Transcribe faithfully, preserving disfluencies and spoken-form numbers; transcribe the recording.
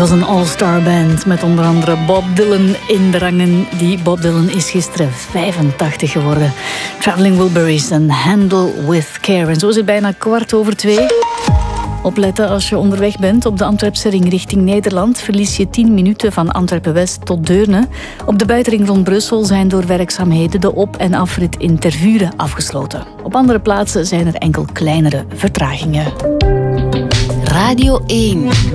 was een all-star band met onder andere Bob Dylan in de rangen. Die Bob Dylan is gisteren vijfentachtig geworden. Traveling Wilburys en Handle with Care. En zo is het bijna kwart over twee. Opletten als je onderweg bent op de Antwerpse ring richting Nederland. Verlies je tien minuten van Antwerpen-West tot Deurne. Op de buitenring rond Brussel zijn door werkzaamheden de op- en afrit in Tervuren afgesloten. Op andere plaatsen zijn er enkel kleinere vertragingen. Radio één.